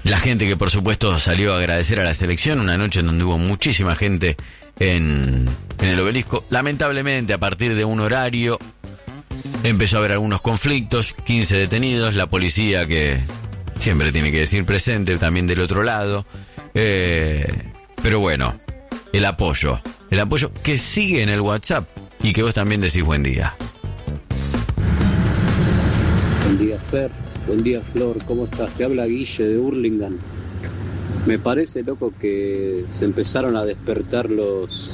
La gente que por supuesto salió a agradecer a la selección, una noche en donde hubo muchísima gente en el Obelisco. Lamentablemente, a partir de un horario empezó a haber algunos conflictos, 15 detenidos, la policía, que siempre tiene que decir presente, también del otro lado. Pero bueno, el apoyo que sigue en el WhatsApp y que vos también decís buen día. Buen día, Fer. Buen día, Flor. ¿Cómo estás? Te habla Guille de Hurlingham. Me parece, loco, que se empezaron a despertar los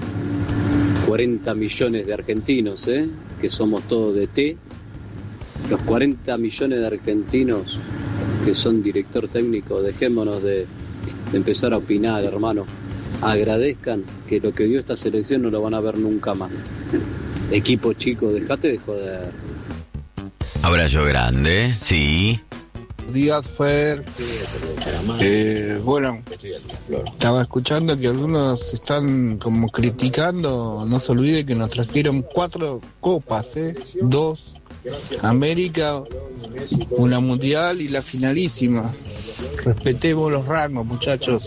40 millones de argentinos, que somos todos de T. Los 40 millones de argentinos que son director técnico, dejémonos de empezar a opinar, hermano. Agradezcan que lo que dio esta selección no lo van a ver nunca más. Equipo chico, dejate de joder. Abrazo grande, sí. Buenos días, Fer. Bueno, estaba escuchando que algunos están como criticando. No se olvide que nos trajeron 4 copas, 2 América, una mundial y la finalísima. Respetemos los rangos, muchachos.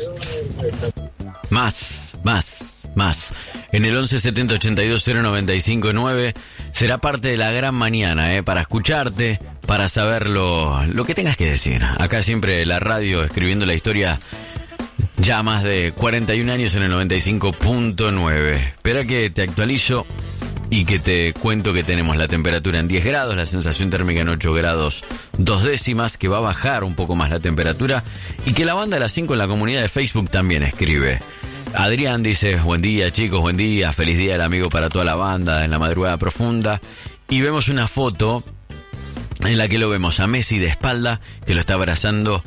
Más. En el 1170820959 será parte de la gran mañana, para escucharte, para saber lo que tengas que decir. Acá siempre la radio escribiendo la historia, ya más de 41 años en el 95.9. Espera que te actualizo y que te cuento que tenemos la temperatura en 10 grados, la sensación térmica en 8 grados 2 décimas, que va a bajar un poco más la temperatura, y que la banda de las 5 en la comunidad de Facebook también escribe. Adrián dice, buen día chicos, buen día, feliz día del amigo para toda la banda en la madrugada profunda. Y vemos una foto en la que lo vemos a Messi de espalda, que lo está abrazando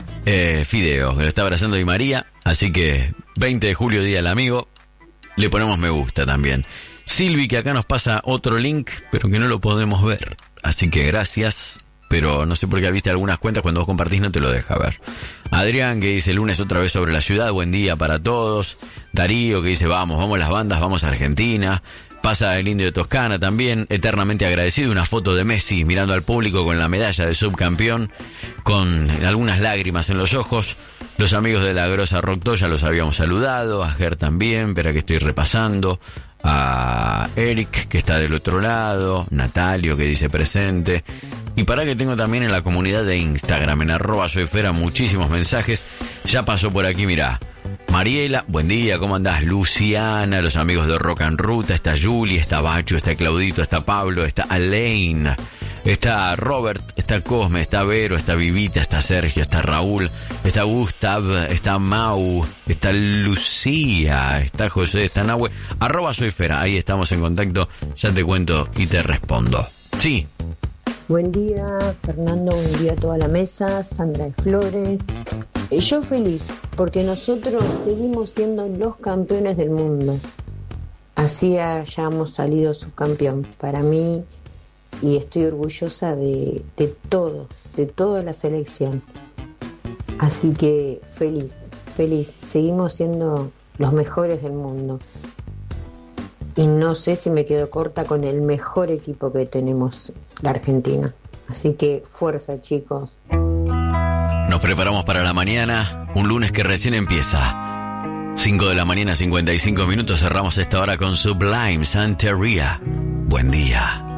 Fideo, que lo está abrazando Di María. Así que 20 de julio, día del amigo, le ponemos me gusta también. Silvi, que acá nos pasa otro link, pero que no lo podemos ver. Así que gracias, pero no sé por qué viste algunas cuentas, cuando vos compartís no te lo deja ver. Adrián, que dice, lunes otra vez sobre la ciudad, buen día para todos. Darío, que dice, vamos las bandas, vamos a Argentina. Pasa el Indio de Toscana también, eternamente agradecido. Una foto de Messi mirando al público con la medalla de subcampeón, con algunas lágrimas en los ojos. Los amigos de la Grosa Rock ya los habíamos saludado, a Ger también, espera que estoy repasando. A Eric, que está del otro lado, Natalio, que dice presente. Y para que tengo también en la comunidad de Instagram, en @soyfera, muchísimos mensajes. Ya pasó por aquí, mirá. Mariela, buen día, ¿cómo andás? Luciana, los amigos de Rock and Ruta, está Julie, está Bacho, está Claudito, está Pablo, está Alain, está Robert, está Cosme, está Vero, está Vivita, está Sergio, está Raúl, está Gustav, está Mau, está Lucía, está José, está Nahue. @soyfera, ahí estamos en contacto, ya te cuento y te respondo. Sí. Buen día, Fernando, buen día a toda la mesa, Sandra de Flores. Yo feliz, porque nosotros seguimos siendo los campeones del mundo. Así hayamos salido subcampeón. Para mí, y estoy orgullosa de toda la selección. Así que feliz. Seguimos siendo los mejores del mundo. Y no sé si me quedo corta con el mejor equipo que tenemos, la Argentina. Así que fuerza, chicos. Nos preparamos para la mañana, un lunes que recién empieza. 5 de la mañana, 55 minutos, cerramos esta hora con Sublime Santeria. Buen día.